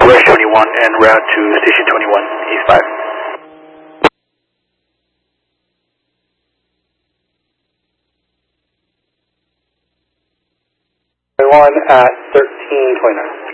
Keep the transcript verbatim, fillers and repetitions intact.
Northwest twenty-one en route to Station twenty-one, East five. twenty-one at thirteen twenty-nine.